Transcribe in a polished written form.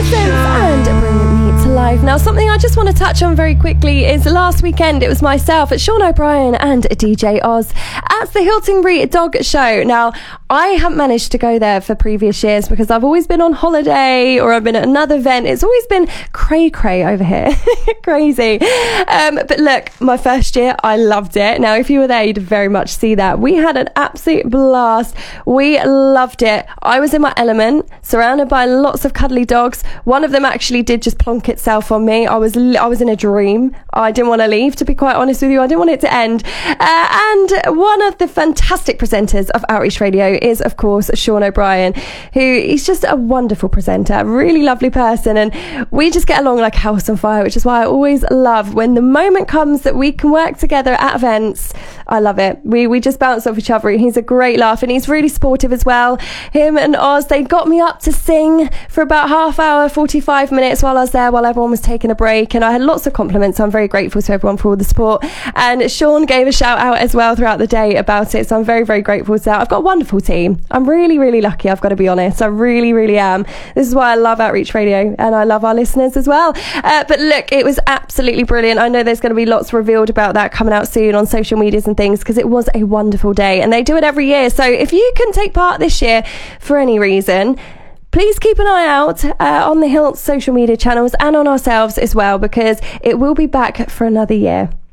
Essence and Bring Me to Life. Now, something I just want to touch on very quickly is last weekend it was myself, Sean O'Brien and DJ Oz at the Hiltonbury Dog Show. Now, I haven't managed to go there for previous years because I've always been on holiday or I've been at another event. It's always been cray-cray over here. Crazy. But look, my first year, I loved it. Now, if you were there, you'd very much see that. We had an absolute blast. We loved it. I was in my element, surrounded by lots of cuddly dogs. One of them actually did just plonk itself on me. I was in a dream. I didn't want to leave, to be quite honest with you. I didn't want it to end. And one of the fantastic presenters of Outreach Radio is, of course, Sean O'Brien, who is just a wonderful presenter, a really lovely person, and we just get along like house on fire, which is why I always love when the moment comes that we can work together at events. I love it. We just bounce off each other. He's a great laugh and he's really supportive as well. Him and Oz, they got me up to sing for about half hour, 45 minutes while I was there, while everyone was taking a break, and I had lots of compliments, so I'm very grateful to everyone for all the support. And Sean gave a shout out as well throughout the day about it, so I'm very, very grateful to that. I've got a wonderful team. I'm really, really lucky, I've got to be honest. I really, really am. This is why I love Outreach Radio and I love our listeners as well. But look, it was absolutely brilliant. I know there's going to be lots revealed about that coming out soon on social medias and things, because it was a wonderful day and they do it every year. So if you can take part this year for any reason, please keep an eye out on the Hilt social media channels and on ourselves as well, because it will be back for another year.